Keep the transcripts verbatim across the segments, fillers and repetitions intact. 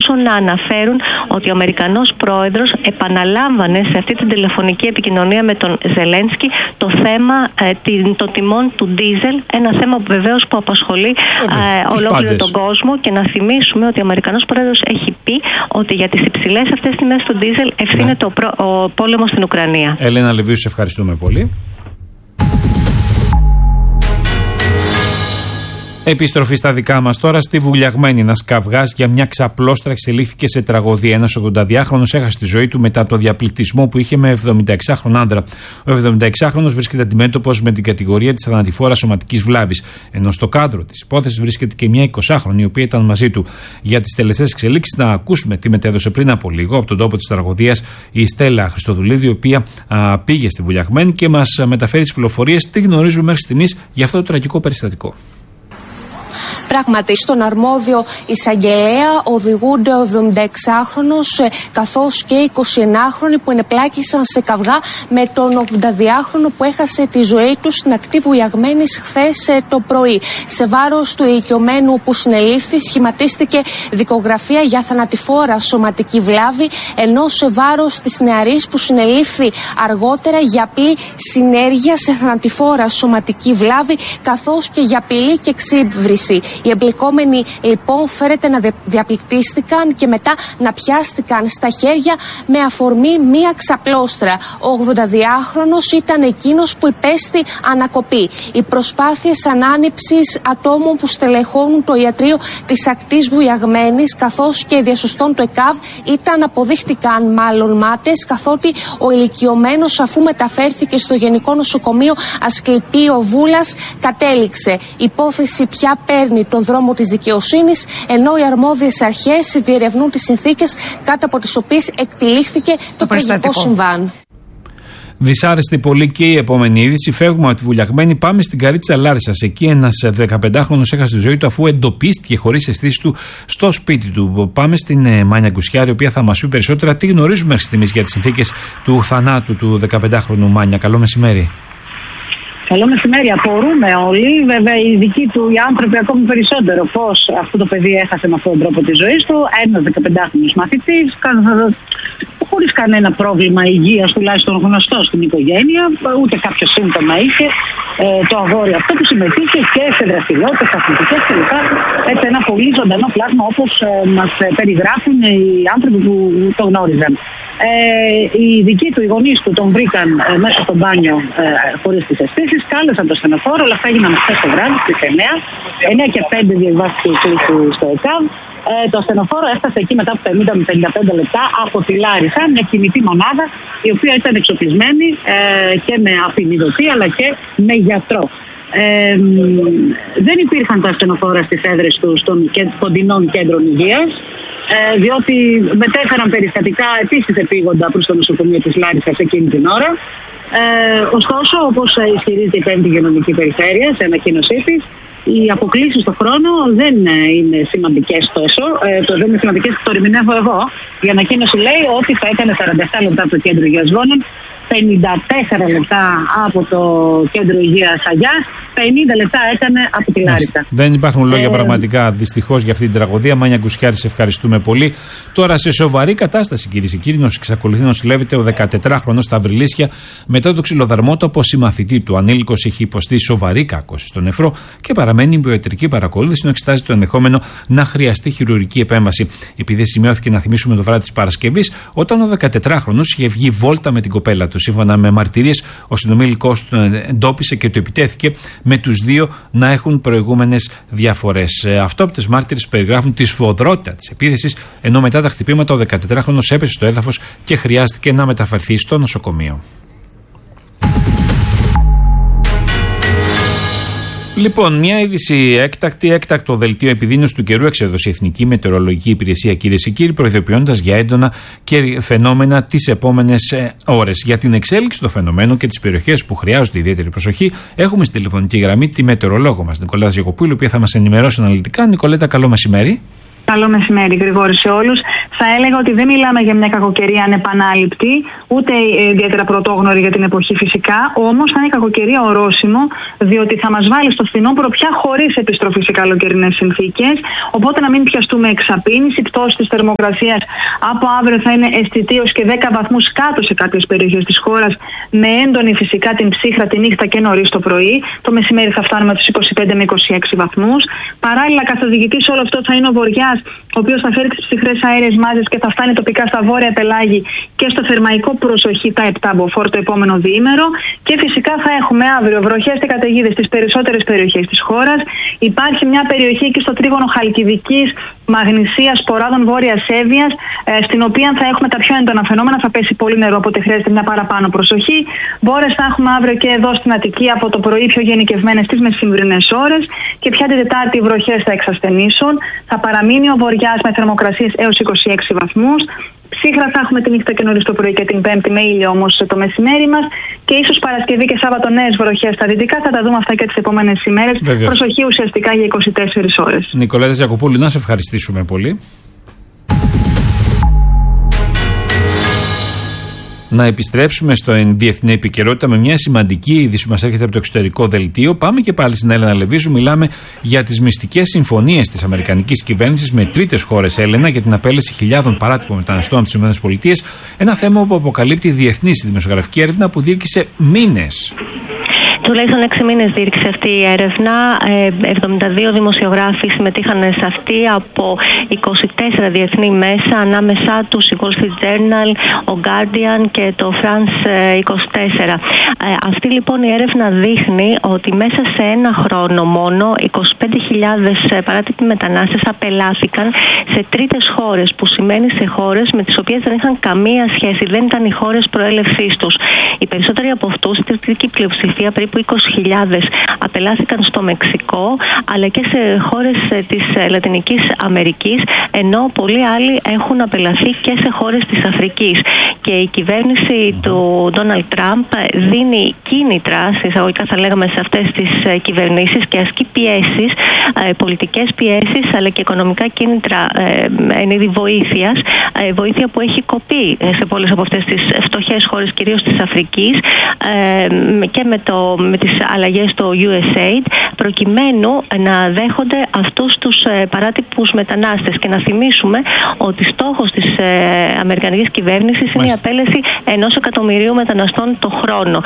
μπορούσαν να αναφέρουν ότι ο Αμερικανός πρόεδρος επαναλάμβανε σε αυτή την τηλεφωνική επικοινωνία με τον Ζελένσκι το θέμα ε, των τιμών του ντίζελ, ένα θέμα που βεβαίως που απασχολεί ε, ολόκληρο τον κόσμο, και να θυμίσουμε ότι ο Αμερικανός πρόεδρος έχει πει ότι για τις υψηλές αυτές τιμές του ντίζελ ευθύνεται ναι. ο, ο πόλεμος στην Ουκρανία. Έλενα Λεβίου, σε ευχαριστούμε πολύ. Επιστροφή στα δικά μας τώρα. Στη Βουλιαγμένη, ένας καυγάς για μια ξαπλώστρα εξελίχθηκε σε τραγωδία. Ένας ογδονταδιάχρονος έχασε τη ζωή του μετά το διαπληκτισμό που είχε με εβδομηνταεξάχρονο άντρα. Ο εβδομηνταεξάχρονος βρίσκεται αντιμέτωπος με την κατηγορία της θανατηφόρας σωματικής βλάβης. Ενώ στο κάδρο της υπόθεσης βρίσκεται και μια εικοσάχρονη, η οποία ήταν μαζί του. Για τις τελευταίες εξελίξεις, να ακούσουμε τι μετέδωσε πριν από λίγο από τον τόπο της τραγωδίας η Στέλλα Χριστοδουλίδη, η οποία α, πήγε στη Βουλιαγμένη και μας μεταφέρει τις πληροφορίες. Τι γνωρίζουμε μέχρι στιγμής για αυτό το τραγικό περιστατικό. Πράγματι, στον αρμόδιο εισαγγελέα οδηγούνται ο εβδομηνταεξάχρονος καθώς και εικοσιενάχρονοι που ενεπλάκησαν σε καυγά με τον ογδονταδιάχρονο που έχασε τη ζωή του στην ακτή Βουλιαγμένης χθες το πρωί. Σε βάρος του ηλικιωμένου που συνελήφθη σχηματίστηκε δικογραφία για θανατηφόρα σωματική βλάβη, ενώ σε βάρος της νεαρής που συνελήφθη αργότερα για απλή συνέργεια σε θανατηφόρα σωματική βλάβη, καθώς και για απειλή και εξύβριση. Οι εμπλεκόμενοι λοιπόν φέρεται να διαπληκτίστηκαν και μετά να πιάστηκαν στα χέρια με αφορμή μία ξαπλώστρα. Ο ογδονταδιάχρονος ήταν εκείνος που υπέστη ανακοπή. Οι προσπάθειες ανάνυψης ατόμων που στελεχώνουν το ιατρείο της ακτής Βουλιαγμένης καθώς και διασωστών του ΕΚΑΒ ήταν αποδείχτηκαν μάλλον μάτες, καθότι ο ηλικιωμένος, αφού μεταφέρθηκε στο Γενικό Νοσοκομείο Ασκληπείο Βούλας, κατέληξε. Η υπόθεση πια παίρνει τον δρόμο της δικαιοσύνης, ενώ οι αρμόδιες αρχές διερευνούν τις συνθήκες κάτω από τις οποίες εκτυλίχθηκε το, το τραγικό συμβάν. Δυσάρεστη πολύ και η επόμενη είδηση. Φεύγουμε από τη Βουλιαγμένη, πάμε στην Καρίτσα Λάρισσας. Εκεί ένας δεκαπεντάχρονος έχασε τη ζωή του αφού εντοπίστηκε χωρίς αισθήσεις του στο σπίτι του. Πάμε στην Μάνια Γκουσιάρη, η οποία θα μας πει περισσότερα. Τι γνωρίζουμε μέχρι στιγμής για τις συνθήκες του θανάτου του δεκαπεντάχρονου Μάνια? Καλό μεσημέρι. Καλό μεσημέρι. Απορούμε όλοι, βέβαια οι δικοί του οι άνθρωποι ακόμη περισσότερο, πώς αυτό το παιδί έχασε με αυτόν τον τρόπο τη ζωή του. Ένας δεκαπεντάχρονος μαθητής, χωρίς κανένα πρόβλημα υγείας, τουλάχιστον γνωστό στην οικογένεια, ούτε κάποιο σύμπτωμα είχε ε, το αγόρι αυτό που συμμετείχε και σε δραστηριότητες αθλητικές κλπ. Έτσι, ένα πολύ ζωντανό πλάσμα, όπως ε, μας περιγράφουν οι άνθρωποι που το γνώριζαν. Ε, οι δικοί του, οι γονείς του, τον βρήκαν ε, μέσα στο μπάνιο ε, χωρίς τις αισθήσεις, κάλεσαν το στενοφόρο, όλα αυτά έγιναν χθες το βράδυ στις εννιά και πέντε διαβάστηκε η κλίση στο ΕΚΑΒ. Ε, το ασθενοφόρο έφτασε εκεί μετά από πενήντα με πενήντα πέντε λεπτά από τη Λάρισα, μια κινητή μονάδα η οποία ήταν εξοπλισμένη ε, και με απεινιδωτή αλλά και με γιατρό. Ε, δεν υπήρχαν τα ασθενοφόρα στις έδρες του των κοντινών κέντρων υγείας, ε, διότι μετέφεραν περιστατικά επίσης επίγοντα προς το νοσοκομείο της Λάρισσας εκείνη την ώρα. Ε, ωστόσο, όπως ισχυρίζεται η πέμπτη Γενομική Περιφέρεια σε ανακοίνωσή της, οι αποκλήσεις στον χρόνο δεν είναι σημαντικές τόσο. Ε, το δεν είναι σημαντικές, το ερμηνεύω εγώ. Η ανακοίνωση λέει ότι θα έκανε σαράντα επτά λεπτά από το κέντρο υγείας Βόνων, πενήντα τέσσερα λεπτά από το κέντρο υγείας Αγιάς, πενήντα λεπτά έκανε από τη Λάρισα. Δεν υπάρχουν λόγια ε... πραγματικά δυστυχώς για αυτή την τραγωδία. Μάνια Γκουσιάρη, σε ευχαριστούμε πολύ. Τώρα σε σοβαρή κατάσταση, κυρίες και κύριοι, εξακολουθεί να νοσηλεύεται ο δεκατετράχρονος στα Βρυλίσια μετά το ξυλοδαρμό του από συμμαθητή του. Ο ανήλικος έχει υποστεί σοβαρή κάκωση στον νεφρό και παραμένει υπό ιατρική παρακολούθηση, ενώ εξετάζει το ενδεχόμενο να χρειαστεί χειρουργική επέμβαση. Επειδή σημειώθηκε, να θυμίσουμε, το βράδυ της Παρασκευής, όταν ο δεκατετράχρονος είχε βγει βόλτα με την κοπέλα του. Σύμφωνα με μαρτυρίες, ο συνομήλικος του εντόπισε και του επιτέθηκε, με τους δύο να έχουν προηγούμενες διαφορές. Αυτόπτες μάρτυρες περιγράφουν τη σφοδρότητα της επίθεσης, ενώ μετά τα χτυπήματα ο δεκατετράχρονος έπεσε στο έδαφος και χρειάστηκε να μεταφερθεί στο νοσοκομείο. Λοιπόν, μια είδηση έκτακτη, έκτακτο δελτίο επιδείνωσης του καιρού εξέδωσε η Εθνική Μετεωρολογική Υπηρεσία, κυρίες και κύριοι, προειδοποιώντας για έντονα και φαινόμενα τις επόμενες ώρες. Για την εξέλιξη των φαινομένων και τις περιοχές που χρειάζονται ιδιαίτερη προσοχή, έχουμε στη τηλεφωνική γραμμή τη μετεωρολόγο μας, Νικολέτα Ζιακοπούλου, η οποία θα μας ενημερώσει αναλυτικά. Νικολέτα, καλό μεσημέρι. Καλό μεσημέρι, Γρηγόρη, σε όλους. Θα έλεγα ότι δεν μιλάμε για μια κακοκαιρία ανεπανάληπτη, ούτε ιδιαίτερα πρωτόγνωρη για την εποχή φυσικά, όμως θα είναι κακοκαιρία ορόσημο, διότι θα μας βάλει στο φθινόπωρο πια χωρίς επιστροφή σε καλοκαιρινές συνθήκες. Οπότε να μην πιαστούμε εξαπίνηση. Η πτώση της θερμοκρασίας από αύριο θα είναι αισθητή ως και δέκα βαθμούς κάτω σε κάποιες περιοχές της χώρας, με έντονη φυσικά την ψύχρα τη νύχτα και νωρίς το πρωί. Το μεσημέρι θα φτάνουμε τους είκοσι πέντε με είκοσι έξι βαθμούς. Παράλληλα, καθοδηγητής όλο αυτό θα είναι ο βοριάς, ο οποίος θα φέρει τις ψυχρές αέρειες μάζες και θα φτάνει τοπικά στα βόρεια πελάγη και στο θερμαϊκό προσοχή τα επτά μποφόρ το επόμενο διήμερο. Και φυσικά θα έχουμε αύριο βροχές και καταιγίδες στις περισσότερες περιοχές της χώρας. Υπάρχει μια περιοχή εκεί στο τρίγωνο Χαλκιδικής, Μαγνησίας, Ποράδων, Βόρειας Εύβοιας, στην οποία θα έχουμε τα πιο έντονα φαινόμενα. Θα πέσει πολύ νερό, οπότε χρειάζεται μια παραπάνω προσοχή. Μπόρες θα έχουμε αύριο και εδώ στην Αττική από το πρωί πιο γενικευμένες στις μεσημβρινές ώρες. Και πια την Τετάρτη οι βροχές θα εξασθενήσουν. Θα παραμείνει ο βοριάς με θερμοκρασίες έως είκοσι έξι βαθμούς. Ψύχρα θα έχουμε τη νύχτα και νωρίς το πρωί και την Πέμπτη, με ήλιο όμως το μεσημέρι μας. Και ίσως Παρασκευή και Σάββατο νέες βροχές στα δυτικά. Θα τα δούμε αυτά και τις επόμενες ημέρες. Βεβαίως. Προσοχή ουσιαστικά για είκοσι τέσσερις ώρες. Νικολέτα Γιακοπούλου, να σε ευχαριστήσουμε πολύ. Να επιστρέψουμε στο διεθνή επικαιρότητα με μια σημαντική είδηση που μας έρχεται από το εξωτερικό δελτίο. Πάμε και πάλι στην Έλενα Λεβίζου. Μιλάμε για τις μυστικές συμφωνίες της αμερικανικής κυβέρνησης με τρίτες χώρες, Έλενα, για την απέλαση χιλιάδων παράτυπων μεταναστών από τις ΗΠΑ. Ένα θέμα που αποκαλύπτει διεθνής δημοσιογραφική έρευνα που διήρκησε μήνες. Τουλάχιστον έξι μήνες διήρξε αυτή η έρευνα. εβδομήντα δύο δημοσιογράφοι συμμετείχαν σε αυτή από είκοσι τέσσερα διεθνή μέσα, ανάμεσά τους η Wall Street Journal, ο Guardian και το France είκοσι τέσσερα. Αυτή λοιπόν η έρευνα δείχνει ότι μέσα σε ένα χρόνο μόνο είκοσι πέντε χιλιάδες παράτυποι μετανάστες απελάθηκαν σε τρίτες χώρες, που σημαίνει σε χώρες με τις οποίες δεν είχαν καμία σχέση, δεν ήταν οι χώρες προέλευσής τους. Οι περισσότεροι από αυτούς, η τριπλή πλειοψηφία, περίπου είκοσι χιλιάδες, απελάθηκαν στο Μεξικό αλλά και σε χώρες της Λατινικής Αμερικής, ενώ πολλοί άλλοι έχουν απελαθεί και σε χώρες της Αφρικής. Και η κυβέρνηση του Ντόναλντ Τραμπ δίνει κίνητρα, σε εισαγωγικά θα λέγαμε, σε αυτές τις κυβερνήσεις και ασκεί πιέσεις, πολιτικές πιέσεις αλλά και οικονομικά κίνητρα εν είδη βοήθειας, βοήθεια που έχει κοπεί σε πολλές από αυτές τις φτωχές χώρες, κυρίως της Αφρικής, και με το με τις αλλαγές στο γιου ες έι ντι, προκειμένου να δέχονται αυτούς τους ε, παράτυπους μετανάστες. Και να θυμίσουμε ότι στόχος της ε, αμερικανικής κυβέρνησης είναι η απέλαση ενός εκατομμυρίου μεταναστών το χρόνο.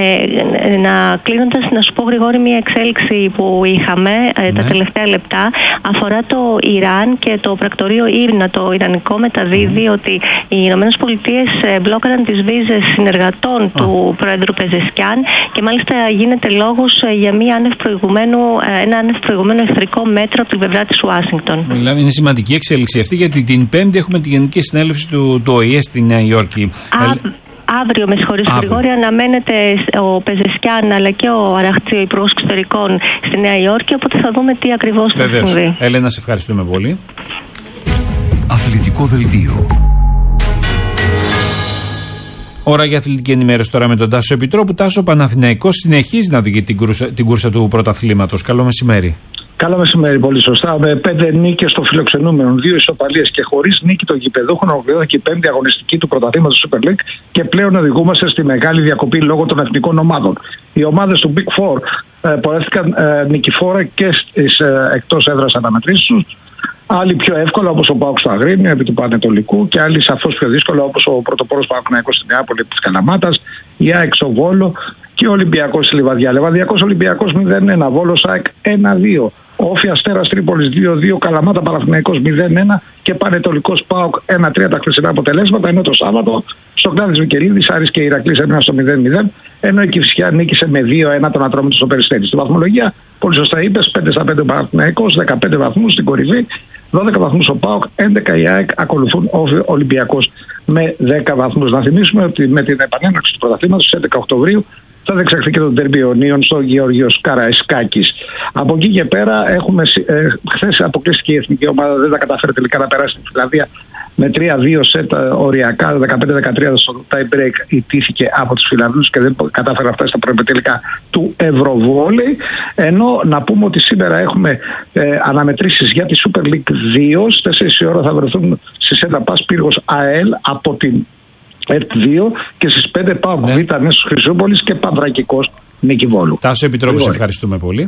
Ε, να κλείνοντας, να σου πω, Γρηγόρη, μια εξέλιξη που είχαμε ε, τα τελευταία λεπτά αφορά το Ιράν και το πρακτορείο Ήρνα. Το Ιρανικό μεταδίδει mm. ότι οι Ηνωμένες Πολιτείες ε, μπλόκαραν τις βίζες συνεργατών oh. του Πρόεδρου Πεζεσκιάν, και μάλιστα γίνεται λόγος για μια άνευ προηγουμένου, ένα άνευ προηγουμένου εχθρικό μέτρο από την πλευρά της Ουάσιγκτον. Δηλαδή είναι σημαντική εξέλιξη αυτή, γιατί την Πέμπτη έχουμε τη Γενική Συνέλευση του, του Ο Η Ε στη Νέα Υόρκη. Α, αύριο, με συγχωρείς Γρηγόρη, αναμένεται ο Πεζεσκιάν αλλά και ο Αραχτσί, ο Υπουργός Εξωτερικών, στη Νέα Υόρκη, οπότε θα δούμε τι ακριβώς θα συμβεί. Έλενα, σε ευχαριστούμε πολύ. Αθλητικό δελτίο. Ώρα για αθλητική ενημέρωση τώρα με τον Τάσο Επιτρόπου. Τάσο, ο Παναθηναϊκός συνεχίζει να οδηγεί την κούρσα, την κούρσα του πρωταθλήματος. Καλό μεσημέρι. Καλό μεσημέρι, πολύ σωστά. Με πέντε νίκες στο φιλοξενούμενο, δύο ισοπαλίες και χωρίς νίκη των γηπεδούχων, ολοκληρώθηκε η πέμπτη αγωνιστική του πρωταθλήματος Super League και πλέον οδηγούμαστε στη μεγάλη διακοπή λόγω των εθνικών ομάδων. Οι ομάδες του Big Four ε, πορεύτηκαν ε, νικηφόρα και στις ε, εκτός έδρας αναμετρήσεις τους. Άλλοι πιο εύκολα, όπως ο ΠΑΟΚ στο Αγρίνιο επί του Πανετολικού, και άλλοι σαφώς πιο δύσκολα, όπως ο πρωτοπόρος Παναθηναϊκός στη Νεάπολη της Καλαμάτας, η ΑΕΚ στο Βόλο και ο Ολυμπιακός στη Λιβαδιά. Λιβαδιακός Ολυμπιακός μηδέν ένα, Βόλος ΑΕΚ ένα δύο, Όφη Αστέρας Τρίπολης δύο δύο, Καλαμάτα Παναθηναϊκός μηδέν ένα και Πανετολικός ΠΑΟΚ ένα τρία τα χθεσινά αποτελέσματα. Ενώ το Σάββατο στο Κλάδης Βικελίδης, Άρης και Ηρακλής έμειναν στο μηδέν μηδέν, ενώ η Κηφισιά νίκησε με δύο ένα τον Ατρόμητο στο Περιστέρι. Στη βαθμολογία, πολύ σωστά είπες, πέντε στα πέντε ο Παναθηναϊκός, δεκαπέντε βαθμούς στην κορυφή, δώδεκα βαθμούς ο ΠΑΟΚ, έντεκα η ΑΕΚ, ακολουθούν ο Ολυμπιακός με δέκα βαθμούς. Να θυμίσουμε ότι με την επανέναρξη του πρωταθλήματος στις έντεκα Οκτωβρίου θα διεξαχθεί και το ντέρμπι Ιωνίων στο Γεωργίος Καραϊσκάκης. Από εκεί και πέρα, έχουμε, ε, χθες αποκλείστηκε η εθνική ομάδα, δεν τα καταφέρει τελικά να περάσει στην Φιλανδία με τρία δύο σετ οριακά, δεκαπέντε δεκατρία στο tie break ιτήθηκε από τους Φιλανδούς και δεν κατάφερε να φτάσει στα προημιτελικά του Ευρωβόλεϊ. Ενώ να πούμε ότι σήμερα έχουμε ε, αναμετρήσεις για τη Super League δύο. Στις τέσσερις η ώρα θα βρεθούν στη Σέντα Πας Πύργος ΑΕΛ από την ΕΡΤ δύο και στις πέντε ΠΑΟΚ Β Νέσος Χρυσούπολης και Πανδρακικός Νίκη Βόλου. Τάσο Επιτρόπου, σε ευχαριστούμε πολύ.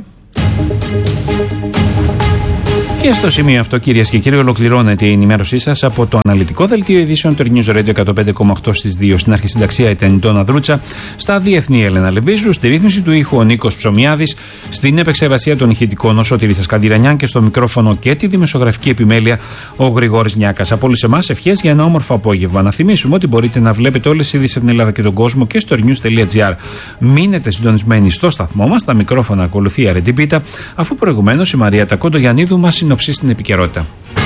Και στο σημείο αυτό, κυρίες και κύριοι, ολοκληρώνεται η ενημέρωσή σας από το αναλυτικό δελτίο ειδήσεων του News Radio εκατόν πέντε κόμμα οκτώ στις δύο. Στην αρχισυνταξία ήταν η Ντόνα Δρούτσα, στα διεθνή Έλενα Λεβίζου, στη ρύθμιση του ήχου ο Νίκος Ψωμιάδης, στην επεξεργασία των ηχητικών ο Σωτήρης Ασκαντηρανιάν και στο μικρόφωνο και τη δημοσιογραφική επιμέλεια ο Γρηγόρης Νιάκας. Από όλους εμάς ευχές για ένα όμορφο απόγευμα. Να θυμίσουμε ότι μπορείτε να βλέπετε όλες τις ειδήσεις από την Ελλάδα και τον κόσμο και στο news τελεία gr. Μείνετε συντονισμένοι στο σταθμό μας. Τα μικρόφωνα ακολουθεί η Αρεντιπίτα, αφού προηγουμένως η Μαρία Τακόντο Γιαννίδου μας συνοψίσει στην επικαιρότητα.